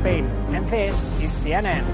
Spain, and this is CNN.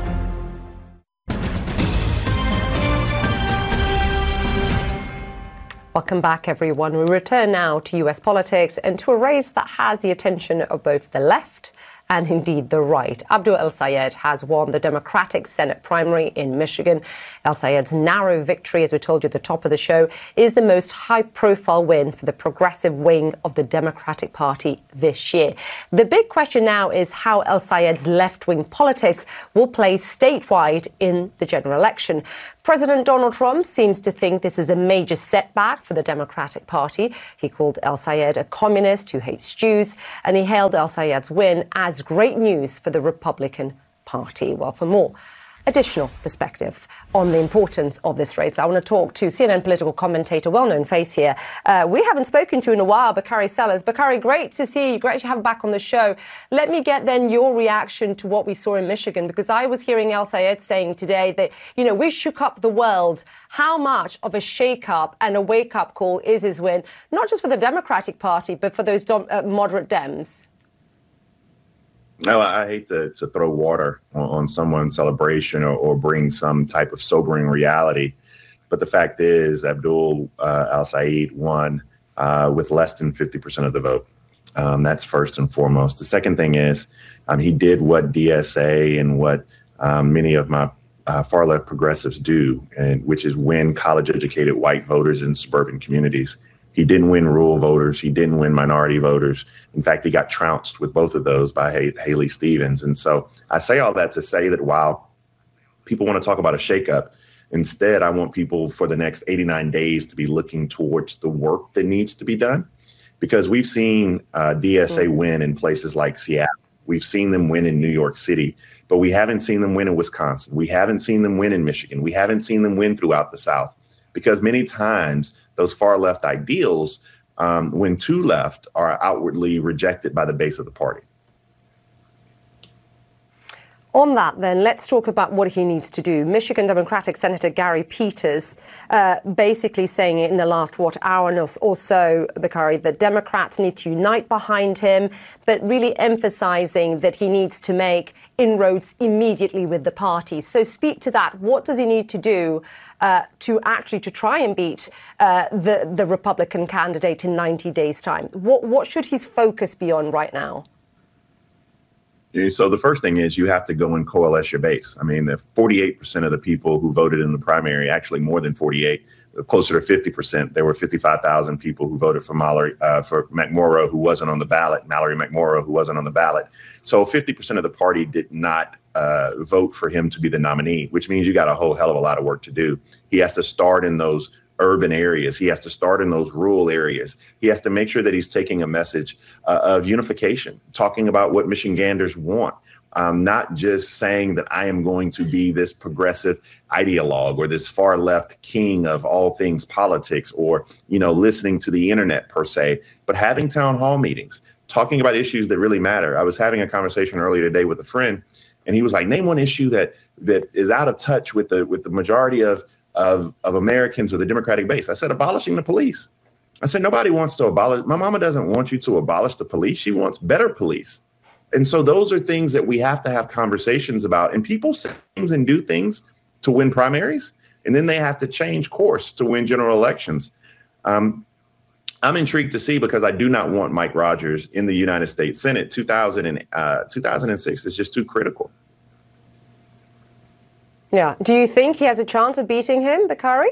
Welcome back, everyone. We return now to US politics and to a race that has the attention of both the left and indeed the right. Abdul El-Sayed has won the Democratic Senate primary in Michigan. El-Sayed's narrow victory, as we told you at the top of the show, is the most high-profile win for the progressive wing of the Democratic Party this year. The big question now is how El-Sayed's left-wing politics will play statewide in the general election. President Donald Trump seems to think this is a major setback for the Democratic Party. He called El-Sayed a communist who hates Jews, and he hailed El-Sayed's win as great news for the Republican Party. Well, for more additional perspective on the importance of this race, I want to talk to CNN political commentator, well-known face here. We haven't spoken to in a while, Bakari Sellers. Bakari, great to see you. Great to have you back on the show. Let me get then your reaction to what we saw in Michigan, because I was hearing El-Sayed saying today that, we shook up the world. How much of a shake-up and a wake-up call is his win, not just for the Democratic Party, but for those moderate Dems? No, I hate to throw water on someone's celebration or bring some type of sobering reality. But the fact is, Abdul El-Sayed won with less than 50% of the vote. That's first and foremost. The second thing is he did what DSA and what many of my far left progressives do, and which is win college educated white voters in suburban communities. He didn't win rural voters. He didn't win minority voters. In fact, he got trounced with both of those by Haley Stevens. And so I say all that to say that while people want to talk about a shakeup, instead, I want people for the next 89 days to be looking towards the work that needs to be done, because we've seen DSA win in places like Seattle. We've seen them win in New York City, but we haven't seen them win in Wisconsin. We haven't seen them win in Michigan. We haven't seen them win throughout the South, because many times those far left ideals, when too left, are outwardly rejected by the base of the party. On that, then, let's talk about what he needs to do. Michigan Democratic Senator Gary Peters basically saying in the last, hour or so, Bakari, that Democrats need to unite behind him, but really emphasizing that he needs to make inroads immediately with the party. So speak to that. What does he need to do to try and beat the Republican candidate in 90 days' time? What should his focus be on right now? So the first thing is you have to go and coalesce your base. I mean, 48% of the people who voted in the primary, actually more than 48, closer to 50%. There were 55,000 people who voted for McMorrow, who wasn't on the ballot, Mallory McMorrow, who wasn't on the ballot. So 50% of the party did not vote for him to be the nominee, which means you got a whole hell of a lot of work to do. He has to start in those urban areas. He has to start in those rural areas. He has to make sure that he's taking a message of unification, talking about what Michiganders want, not just saying that I am going to be this progressive ideologue or this far left king of all things politics, or, listening to the internet per se, but having town hall meetings, talking about issues that really matter. I was having a conversation earlier today with a friend, and he was like, name one issue that is out of touch with the majority of Americans or the Democratic base. I said, abolishing the police. I said, nobody wants to abolish. My mama doesn't want you to abolish the police. She wants better police. And so those are things that we have to have conversations about. And people say things and do things to win primaries, and then they have to change course to win general elections. I'm intrigued to see, because I do not want Mike Rogers in the United States Senate. 2006 is just too critical. Yeah. Do you think he has a chance of beating him, Bakari?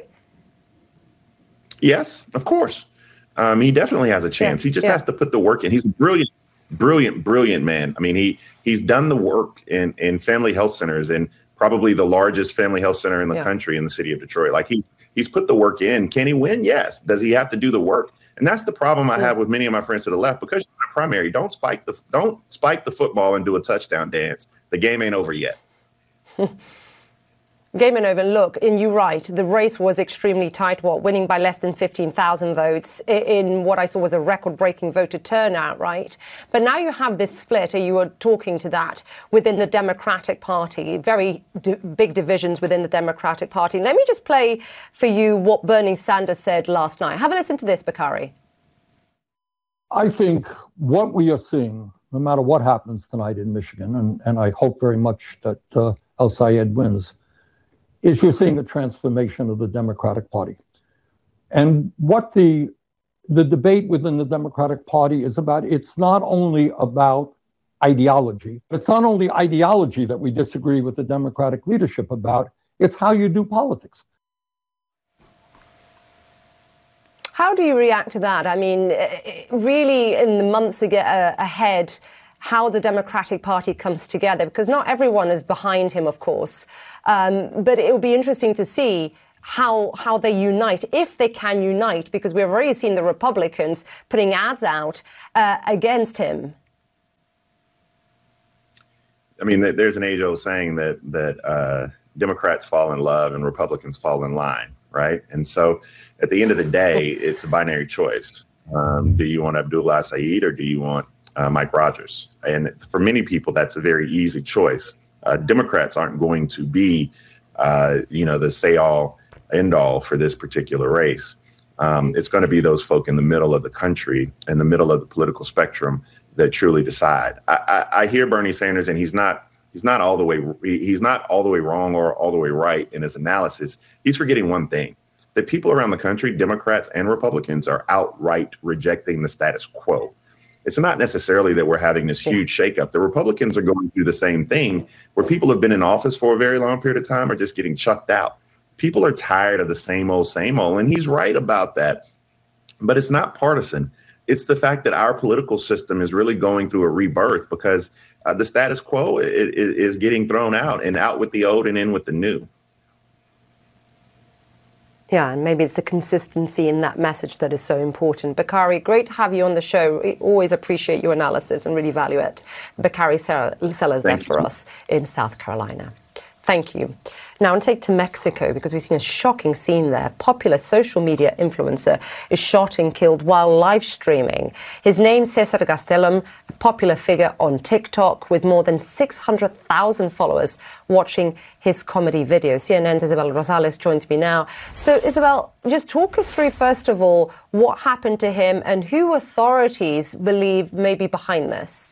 Yes, of course. He definitely has a chance. He just has to put the work in. He's a brilliant man. I mean, he's done the work in family health centers, and probably the largest family health center in the country in the city of Detroit. Like he's put the work in. Can he win? Yes. Does he have to do the work? And that's the problem I have with many of my friends to the left. Because you're in a primary, don't spike the football and do a touchdown dance. The game ain't over yet. Game and over. Look, and you're right, the race was extremely tight, winning by less than 15,000 votes in what I saw was a record-breaking voter turnout, right? But now you have this split, and you were talking to that, within the Democratic Party, very big divisions within the Democratic Party. Let me just play for you what Bernie Sanders said last night. Have a listen to this, Bakari. I think what we are seeing no matter what happens tonight in Michigan, and I hope very much that El-Sayed wins, is you're seeing a transformation of the Democratic Party. And what the debate within the Democratic Party is about, it's not only about ideology. It's not only ideology that we disagree with the Democratic leadership about, it's how you do politics. How do you react to that? I mean, really in the months ahead, how the Democratic Party comes together, because not everyone is behind him, of course. But it will be interesting to see how they unite, if they can unite, because we've already seen the Republicans putting ads out against him. I mean, there's an age-old saying that Democrats fall in love and Republicans fall in line, right? And so at the end of the day, it's a binary choice. Do you want Abdullah Sayed or do you want Mike Rogers? And for many people, that's a very easy choice. Democrats aren't going to be, the say-all, end-all for this particular race. It's going to be those folk in the middle of the country, in the middle of the political spectrum, that truly decide. I hear Bernie Sanders, and he's not all the way wrong or all the way right in his analysis. He's forgetting one thing: that people around the country, Democrats and Republicans, are outright rejecting the status quo. It's not necessarily that we're having this huge shakeup. The Republicans are going through the same thing, where people have been in office for a very long period of time are just getting chucked out. People are tired of the same old, and he's right about that. But it's not partisan. It's the fact that our political system is really going through a rebirth, because the status quo is getting thrown out, and out with the old and in with the new. Yeah, and maybe it's the consistency in that message that is so important. Bakari, great to have you on the show. We always appreciate your analysis and really value it. Bakari Sellers there for us in South Carolina. Thank you. Now, I'll take to Mexico, because we've seen a shocking scene there. Popular social media influencer is shot and killed while live streaming. His name, Cesar Gastelum, a popular figure on TikTok with more than 600,000 followers watching his comedy videos. CNN's Isabel Rosales joins me now. So, Isabel, just talk us through, first of all, what happened to him and who authorities believe may be behind this.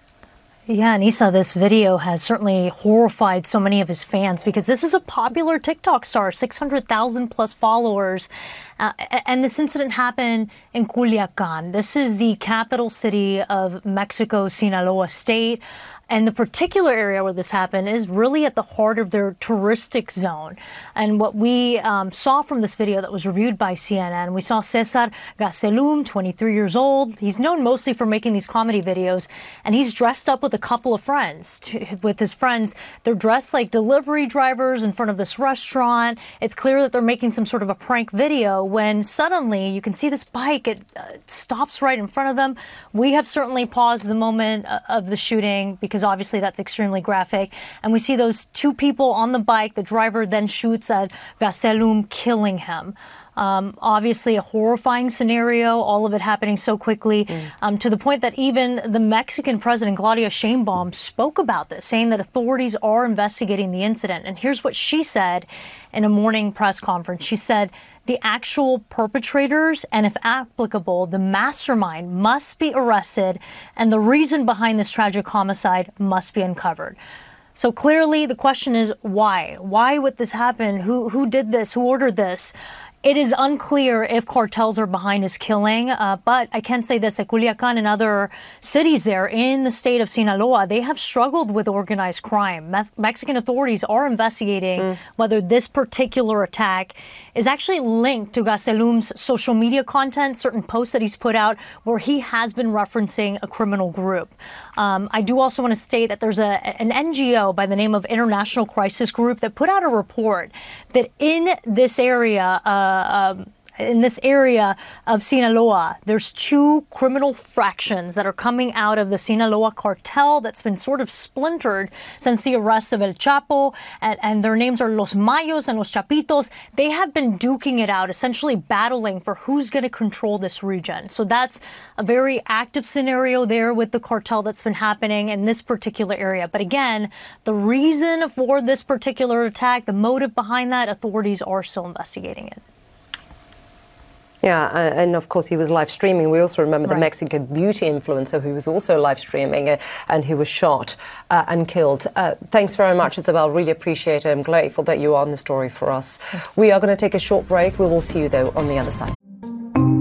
Yeah, Anissa, this video has certainly horrified so many of his fans, because this is a popular TikTok star, 600,000 plus followers. And this incident happened in Culiacan. This is the capital city of Mexico, Sinaloa state. And the particular area where this happened is really at the heart of their touristic zone. And what we saw from this video that was reviewed by CNN, we saw Cesar Gastelum, 23 years old. He's known mostly for making these comedy videos, and he's dressed up with a couple of friends. With his friends, they're dressed like delivery drivers in front of this restaurant. It's clear that they're making some sort of a prank video, when suddenly you can see this bike, it stops right in front of them. We have certainly paused the moment of the shooting, because obviously that's extremely graphic. And we see those two people on the bike. The driver then shoots at Gastelum, killing him. Obviously a horrifying scenario, all of it happening so quickly, to the point that even the Mexican president, Claudia Sheinbaum, spoke about this, saying that authorities are investigating the incident. And here's what she said in a morning press conference. She said, the actual perpetrators, and if applicable, the mastermind, must be arrested, and the reason behind this tragic homicide must be uncovered. So clearly the question is why? Why would this happen? Who did this? Who ordered this? It is unclear if cartels are behind his killing, but I can say that Culiacan and other cities there in the state of Sinaloa, they have struggled with organized crime. Mexican authorities are investigating whether this particular attack is actually linked to Gastelum's social media content, certain posts that he's put out where he has been referencing a criminal group. I do also want to state that there's an NGO by the name of International Crisis Group that put out a report that in this area of Sinaloa, there's two criminal fractions that are coming out of the Sinaloa cartel that's been sort of splintered since the arrest of El Chapo, and their names are Los Mayos and Los Chapitos. They have been duking it out, essentially battling for who's going to control this region. So that's a very active scenario there with the cartel that's been happening in this particular area. But again, the reason for this particular attack, the motive behind that, authorities are still investigating it. Yeah, and of course he was live streaming. We also remember the Mexican beauty influencer who was also live streaming and who was shot and killed. Thanks very much, Isabel. Really appreciate it. I'm grateful that you are on the story for us. We are going to take a short break. We will see you, though, on the other side.